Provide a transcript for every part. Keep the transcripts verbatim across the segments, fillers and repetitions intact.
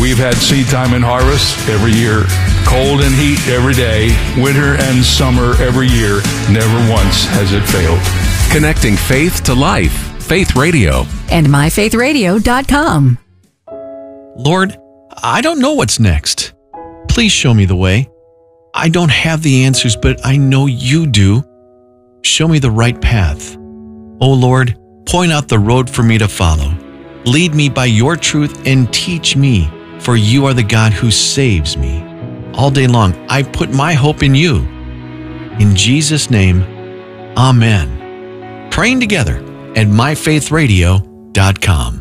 we've had seed time and harvest every year, cold and heat every day, winter and summer every year. Never once has it failed. Connecting faith to life. Faith Radio. And my faith radio dot com. Lord, I don't know what's next. Please show me the way. I don't have the answers, but I know you do. Show me the right path. Oh Lord, point out the road for me to follow. Lead me by your truth and teach me, for you are the God who saves me. All day long, I put my hope in you. In Jesus' name, amen. Praying together at my faith radio dot com.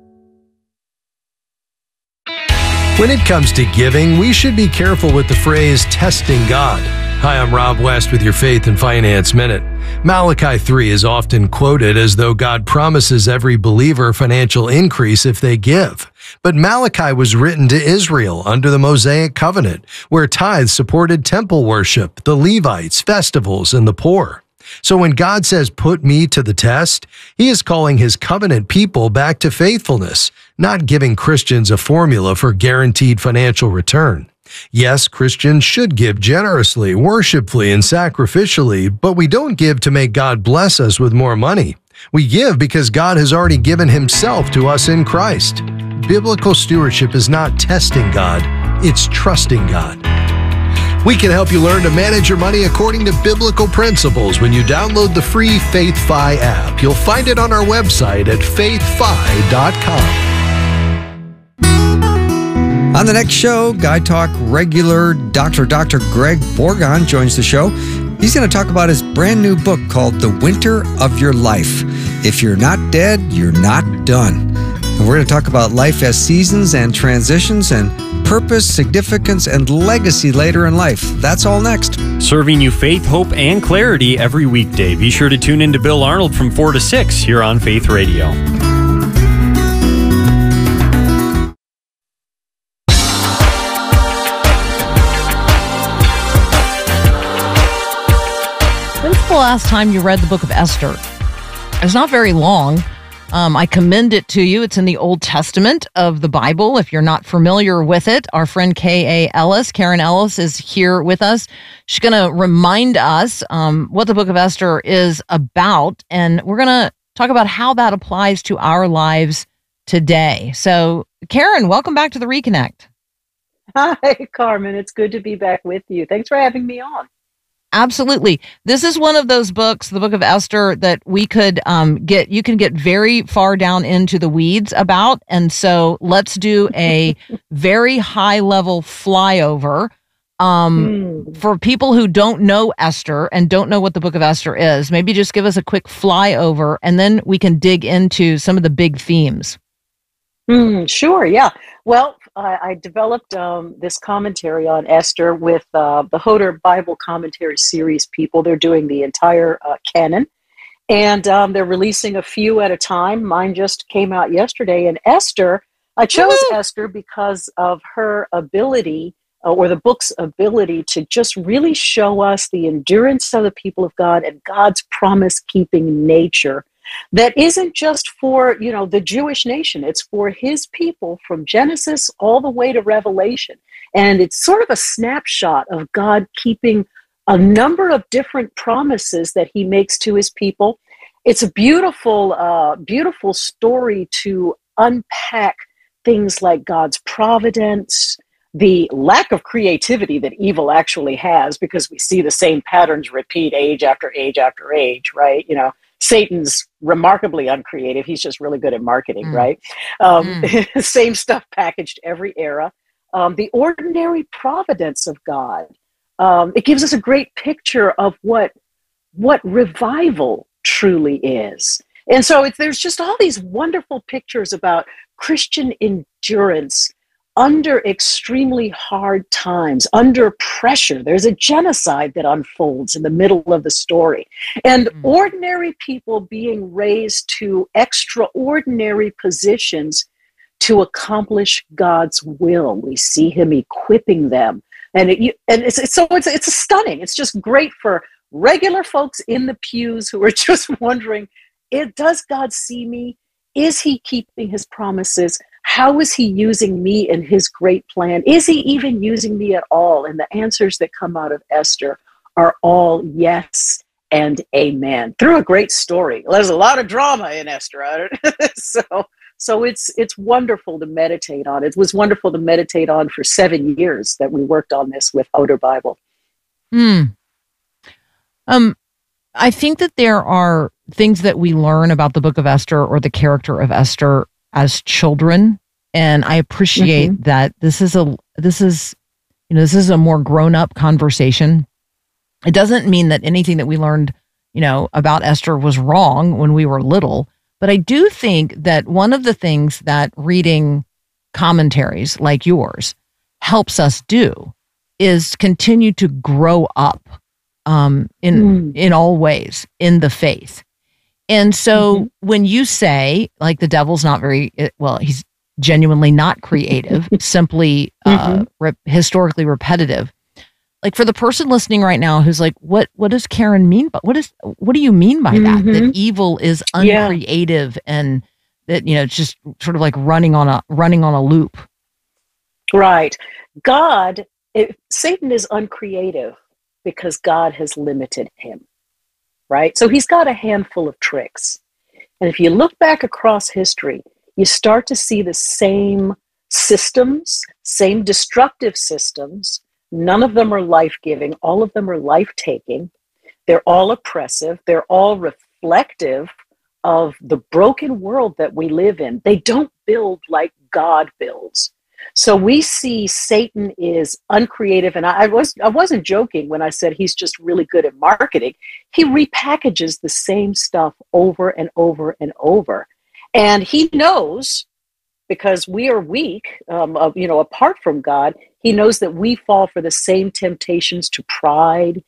When it comes to giving, we should be careful with the phrase testing God. Hi, I'm Rob West with your Faith and Finance Minute. Malachi three is often quoted as though God promises every believer financial increase if they give. But Malachi was written to Israel under the Mosaic covenant, where tithes supported temple worship, the Levites, festivals, and the poor. So when God says, put me to the test, he is calling his covenant people back to faithfulness, not giving Christians a formula for guaranteed financial return. Yes, Christians should give generously, worshipfully, and sacrificially, but we don't give to make God bless us with more money. We give because God has already given himself to us in Christ. Biblical stewardship is not testing God, it's trusting God. We can help you learn to manage your money according to biblical principles when you download the free FaithFi app. You'll find it on our website at faith fi dot com. On the next show, Guy Talk regular Doctor Doctor Greg Borgon joins the show. He's going to talk about his brand new book called The Winter of Your Life. If you're not dead, you're not done. And we're going to talk about life as seasons and transitions and purpose, significance, and legacy later in life. That's all next. Serving you faith, hope, and clarity every weekday. Be sure to tune in to Bill Arnold from four to six here on Faith Radio. When's the last time you read the book of Esther? It's not very long. Um, I commend it to you. It's in the Old Testament of the Bible. If you're not familiar with it, our friend K A. Ellis, Karen Ellis, is here with us. She's going to remind us um, what the book of Esther is about, and we're going to talk about how that applies to our lives today. So, Karen, welcome back to the Reconnect. Hi, Carmen. It's good to be back with you. Thanks for having me on. Absolutely. This is one of those books, the book of Esther, that we could um, get, you can get very far down into the weeds about. And so let's do a very high level flyover um, mm. for people who don't know Esther and don't know what the book of Esther is. Maybe just give us a quick flyover and then we can dig into some of the big themes. Mm, sure. Yeah. Well, I, I developed um, this commentary on Esther with uh, the Hodder Bible Commentary Series people. They're doing the entire uh, canon, and um, they're releasing a few at a time. Mine just came out yesterday, and Esther, I chose Woo! Esther because of her ability, uh, or the book's ability, to just really show us the endurance of the people of God and God's promise-keeping nature. That isn't just for, you know, the Jewish nation. It's for his people from Genesis all the way to Revelation. And it's sort of a snapshot of God keeping a number of different promises that he makes to his people. It's a beautiful, uh, beautiful story to unpack things like God's providence, the lack of creativity that evil actually has, because we see the same patterns repeat age after age after age, right? You know, Satan's remarkably uncreative. He's just really good at marketing, mm. right? Um, mm. Same stuff packaged every era. Um, the ordinary providence of God. Um, it gives us a great picture of what, what revival truly is. And so it's, there's just all these wonderful pictures about Christian endurance under extremely hard times, under pressure. There's a genocide that unfolds in the middle of the story. And mm. ordinary people being raised to extraordinary positions to accomplish God's will. We see him equipping them. And it, and it's, it's so it's, it's stunning. It's just great for regular folks in the pews who are just wondering, it, does God see me? Is he keeping his promises? How is he using me in his great plan? Is he even using me at all? And the answers that come out of Esther are all yes and amen, through a great story. There's a lot of drama in Esther. so so it's it's wonderful to meditate on. It was wonderful to meditate on for seven years that we worked on this with Hodor Bible. Hmm. Um, I think that there are things that we learn about the book of Esther or the character of Esther as children. And I appreciate mm-hmm. that this is a, this is, you know, this is a more grown up conversation. It doesn't mean that anything that we learned, you know, about Esther was wrong when we were little, but I do think that one of the things that reading commentaries like yours helps us do is continue to grow up um, in, mm. in all ways in the faith. And so mm-hmm. when you say, like, the devil's not very, well, he's genuinely not creative, simply uh, mm-hmm. re- historically repetitive. Like, for the person listening right now who's like, what what does Karen mean? But what is what do you mean by that? Mm-hmm. That evil is uncreative yeah. and that, you know, it's just sort of like running on a running on a loop. Right. God, it, Satan is uncreative because God has limited him. Right? So he's got a handful of tricks. And if you look back across history, you start to see the same systems, same destructive systems. None of them are life-giving. All of them are life-taking. They're all oppressive. They're all reflective of the broken world that we live in. They don't build like God builds. So we see Satan is uncreative, and I, I was I wasn't joking when I said he's just really good at marketing. He repackages the same stuff over and over and over, and he knows, because we are weak, um, of, you know, apart from God. He knows that we fall for the same temptations to pride,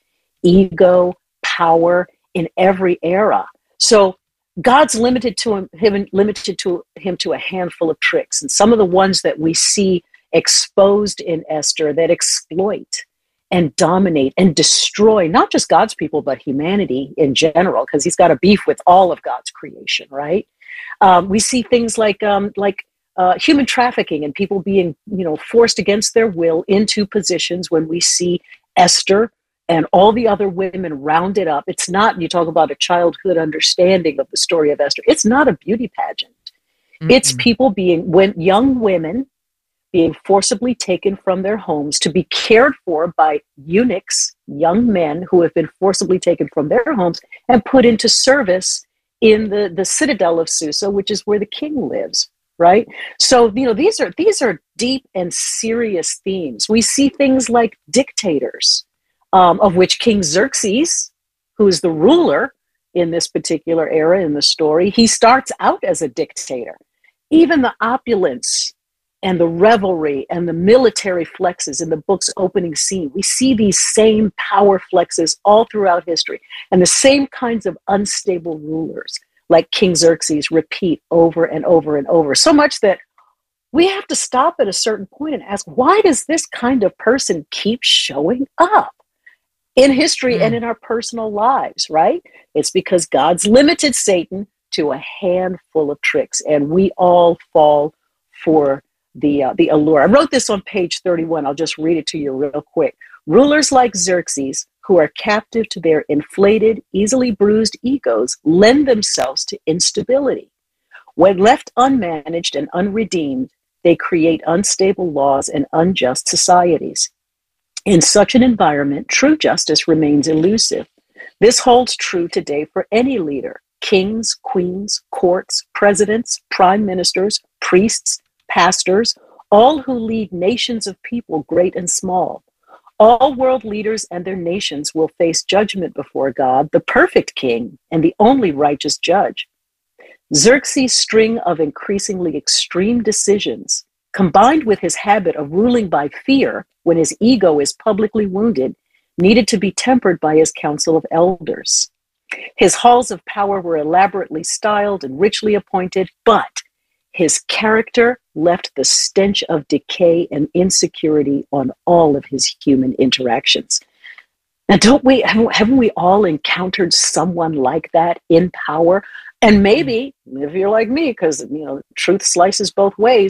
ego, power in every era. So God's limited to him, him limited to him to a handful of tricks, and some of the ones that we see exposed in Esther that exploit and dominate and destroy not just God's people but humanity in general, because he's got a beef with all of God's creation, right? Um, we see things like um, like uh, human trafficking and people being, you know, forced against their will into positions. When we see Esther and all the other women rounded up, it's not, you talk about a childhood understanding of the story of Esther, it's not a beauty pageant. Mm-hmm. It's people being, when young women being forcibly taken from their homes to be cared for by eunuchs, young men who have been forcibly taken from their homes and put into service in the, the citadel of Susa, which is where the king lives, right? So, you know, these are these are deep and serious themes. We see things like dictators, Um, of which King Xerxes, who is the ruler in this particular era in the story, he starts out as a dictator. Even the opulence and the revelry and the military flexes in the book's opening scene, we see these same power flexes all throughout history, and the same kinds of unstable rulers like King Xerxes repeat over and over and over, so much that we have to stop at a certain point and ask, why does this kind of person keep showing up in history mm. and in our personal lives, right? It's because God's limited Satan to a handful of tricks, and we all fall for the uh, the allure. I wrote this on page thirty-one. I'll just read it to you real quick. Rulers like Xerxes, who are captive to their inflated, easily bruised egos, lend themselves to instability. When left unmanaged and unredeemed, they create unstable laws and unjust societies. In such an environment, true justice remains elusive. This holds true today for any leader: kings, queens, courts, presidents, prime ministers, priests, pastors, all who lead nations of people, great and small. All world leaders and their nations will face judgment before God, the perfect king and the only righteous judge. Xerxes' string of increasingly extreme decisions, combined with his habit of ruling by fear when his ego is publicly wounded, needed to be tempered by his council of elders. His halls of power were elaborately styled and richly appointed, but his character left the stench of decay and insecurity on all of his human interactions. Now, don't we, haven't, haven't we all encountered someone like that in power? And maybe, if you're like me, because, you know, truth slices both ways,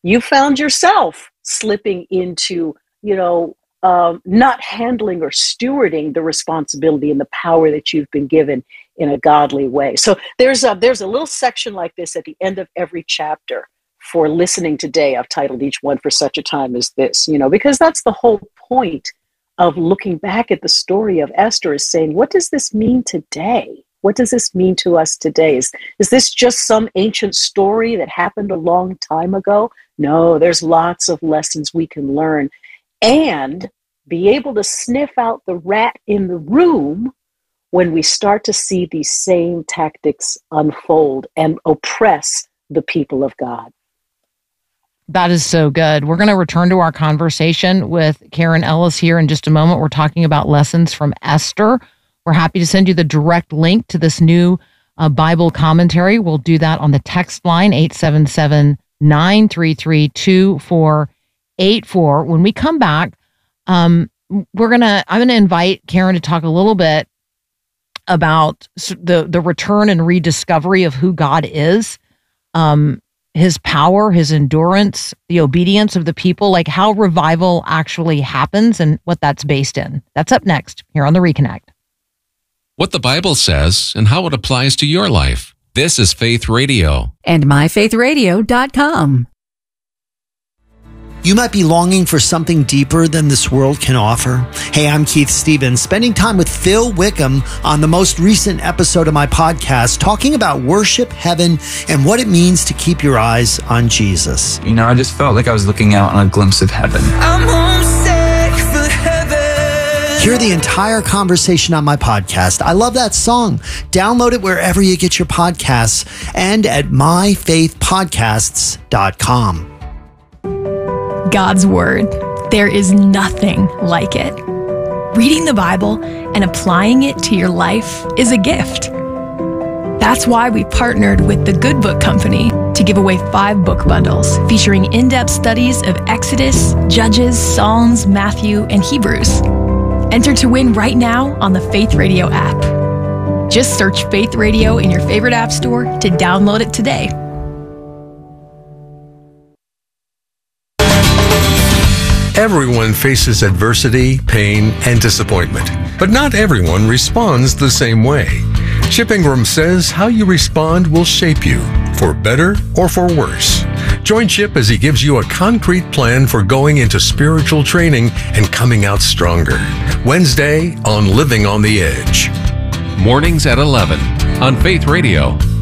you found yourself slipping into, you know, um, not handling or stewarding the responsibility and the power that you've been given in a godly way. So there's a, there's a little section like this at the end of every chapter for listening today. I've titled each one For Such a Time as This, you know, because that's the whole point of looking back at the story of Esther, is saying, what does this mean today? What does this mean to us today? Is, is this just some ancient story that happened a long time ago? No, there's lots of lessons we can learn and be able to sniff out the rat in the room when we start to see these same tactics unfold and oppress the people of God. That is so good. We're going to return to our conversation with Karen Ellis here in just a moment. We're talking about lessons from Esther. We're happy to send you the direct link to this new uh, Bible commentary. We'll do that on the text line, eight seven seven, nine three three, two four eight four. When we come back, um, we're going to, I'm going to invite Karen to talk a little bit about the, the return and rediscovery of who God is. Um, his power, his endurance, the obedience of the people, like how revival actually happens and what that's based in. That's up next here on The Reconnect. What the Bible says and how it applies to your life. This is Faith Radio. And my faith radio dot com. You might be longing for something deeper than this world can offer. Hey, I'm Keith Stevens, spending time with Phil Wickham on the most recent episode of my podcast, talking about worship, heaven, and what it means to keep your eyes on Jesus. You know, I just felt like I was looking out on a glimpse of heaven. I'm homesick for heaven. Hear the entire conversation on my podcast. I love that song. Download it wherever you get your podcasts and at my faith podcasts dot com. God's Word. There is nothing like it. Reading the Bible and applying it to your life is a gift. That's why we partnered with the Good Book Company to give away five book bundles featuring in-depth studies of Exodus, Judges, Psalms, Matthew, and Hebrews. Enter to win right now on the Faith Radio app. Just search Faith Radio in your favorite app store to download it today. Everyone faces adversity, pain, and disappointment, but not everyone responds the same way. Chip Ingram says how you respond will shape you, for better or for worse. Join Chip as he gives you a concrete plan for going into spiritual training and coming out stronger. Wednesday on Living on the Edge. Mornings at eleven on Faith Radio.